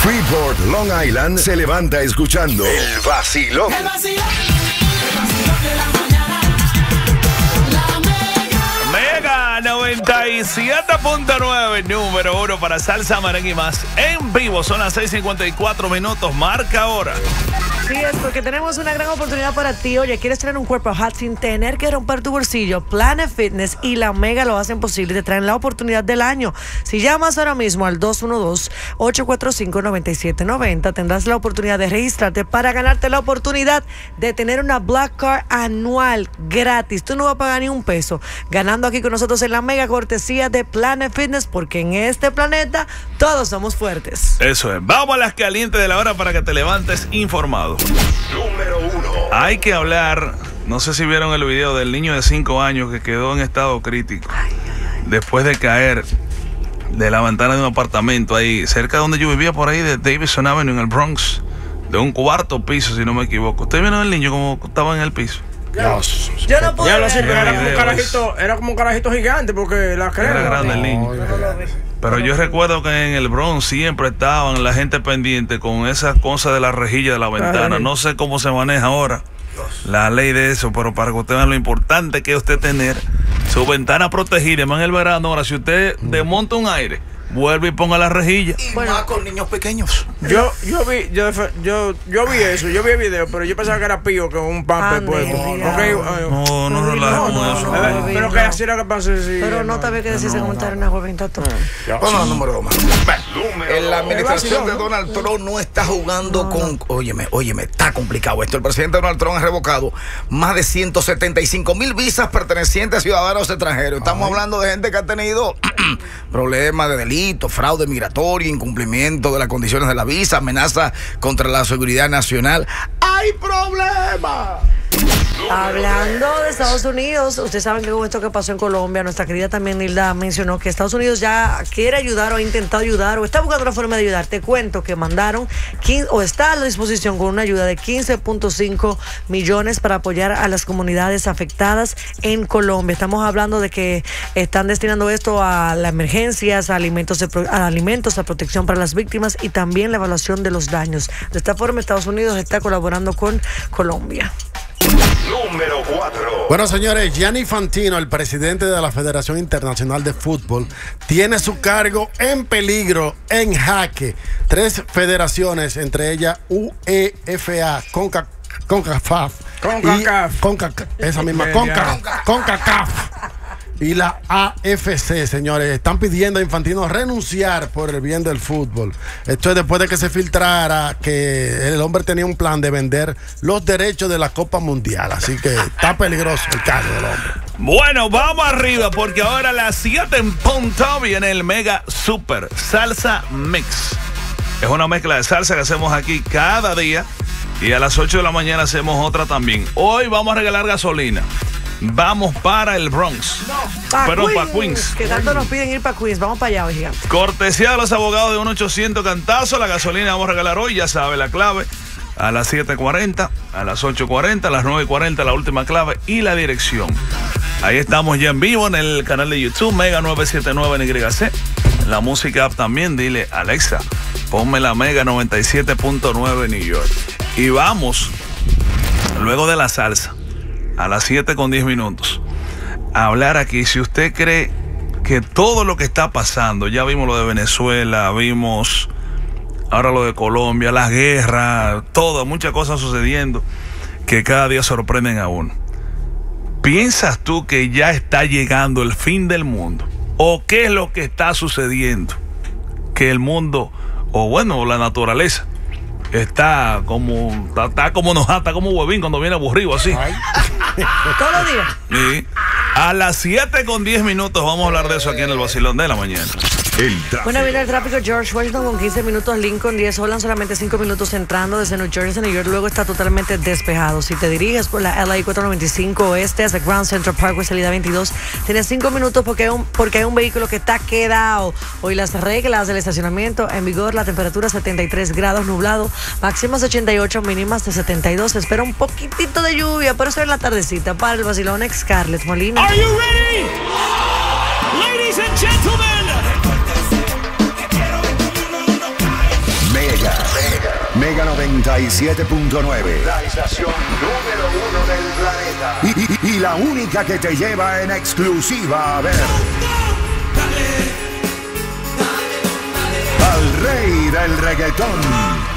Freeport, Long Island se levanta escuchando El Vacilón. El vacilón de la mañana. La Mega 97.9, número 1 para salsa, merengue y más. En vivo, son las 6:54 minutos, marca ahora. Sí, es porque tenemos una gran oportunidad para ti. Oye, ¿quieres tener un cuerpo hot sin tener que romper tu bolsillo? Planet Fitness y la Mega lo hacen posible y te traen la oportunidad del año. Si llamas ahora mismo al 212-845-9790, tendrás la oportunidad de registrarte para ganarte la oportunidad de tener una Black Card anual gratis. Tú no vas a pagar ni un peso ganando aquí con nosotros en la Mega, cortesía de Planet Fitness, porque en este planeta todos somos fuertes. Eso es. Vamos a las calientes de la hora para que te levantes informado. Número 1. Hay que hablar, no sé si vieron el video del niño de 5 años que quedó en estado crítico después de caer de la ventana de un apartamento ahí cerca de donde yo vivía, por ahí de Davidson Avenue en el Bronx, de un 4º piso si no me equivoco. ¿Ustedes vieron el niño como estaba en el piso? Dios. Yo no puedo ver. Era como un carajito gigante porque la crema era grande el niño. Pero yo recuerdo que en el Bronx siempre estaban la gente pendiente con esas cosas de la rejilla de la ventana. No sé cómo se maneja ahora la ley de eso, pero para que usted vea lo importante que es usted tener su ventana protegida. Más en el verano, ahora si usted desmonta un aire, vuelve y ponga la rejilla. Y más con niños pequeños. Yo vi eso, yo vi el video, pero yo pensaba que era pío con un pamper puesto. No relajo con eso. Pero que así era que pasa. Pero no te ve que decir ese comentario en la joven todo. Bueno, número 2 más. La administración de Donald Trump no está jugando con... Óyeme, está complicado esto. El presidente Donald Trump ha revocado más de 175,000 visas pertenecientes a ciudadanos extranjeros. Estamos hablando de gente que ha tenido problemas de delito, fraude migratorio, incumplimiento de las condiciones de la visa, amenaza contra la seguridad nacional. ¡Hay problemas! Hablando de Estados Unidos, ustedes saben que con esto que pasó en Colombia, nuestra querida también Nilda mencionó que Estados Unidos ya quiere ayudar o ha intentado ayudar o está buscando una forma de ayudar. Te cuento que mandaron o está a la disposición con una ayuda de 15.5 millones para apoyar a las comunidades afectadas en Colombia. Estamos hablando de que están destinando esto a las emergencias, a alimentos, a protección para las víctimas y también la evaluación de los daños. De esta forma, Estados Unidos está colaborando con Colombia. Número 4. Bueno, señores, Gianni Infantino, el presidente de la Federación Internacional de Fútbol, tiene su cargo en peligro, en jaque. 3 federaciones, entre ellas UEFA, CONCACAF, y la AFC, señores, están pidiendo a Infantino renunciar por el bien del fútbol. Esto es después de que se filtrara que el hombre tenía un plan de vender los derechos de la Copa Mundial. Así que está peligroso el caso del hombre. Bueno, vamos arriba porque ahora a las 7 en punto viene el Mega Super Salsa Mix. Es una mezcla de salsa que hacemos aquí cada día y a las 8 de la mañana hacemos otra también. Hoy vamos a regalar gasolina. Vamos para el Bronx. Para Queens. Que tanto nos piden ir para Queens. Vamos para allá hoy, gigante. Cortesía de los abogados de 1-800 Cantazo. La gasolina vamos a regalar hoy, ya sabe la clave. A las 7:40, a las 8:40, a las 9:40 la última clave y la dirección. Ahí estamos ya en vivo en el canal de YouTube Mega 979 en YC. La música app también. Dile, Alexa, ponme la Mega 97.9 New York. Y vamos, luego de la salsa, a las 7:10, a hablar aquí. Si usted cree que todo lo que está pasando, ya vimos lo de Venezuela, vimos ahora lo de Colombia, las guerras, muchas cosas sucediendo que cada día sorprenden a uno. ¿Piensas tú que ya está llegando el fin del mundo? ¿O qué es lo que está sucediendo? Que el mundo, la naturaleza, está como huevín cuando viene aburrido así. Todos los días. Sí. A las 7:10 vamos a hablar de eso aquí en el Vacilón de la Mañana. Bueno, viene el tráfico. George Washington con 15 minutos, Lincoln 10, Holland solamente 5 minutos entrando desde New Jersey, New York, luego está totalmente despejado. Si te diriges por la LA 495 oeste hacia Grand Central Parkway, salida 22, tienes 5 minutos porque hay un vehículo que está quedado. Hoy las reglas del estacionamiento en vigor, la temperatura 73 grados, nublado, máximas 88, mínimas de 72. Se espera un poquitito de lluvia, pero eso en la tardecita. Para el Vacilón, Scarlett Molina. Are you ready? Ladies and gentlemen. Mega Mega 97.9. La estación número 1 del planeta. Y la única que te lleva en exclusiva a ver al rey del reggaetón.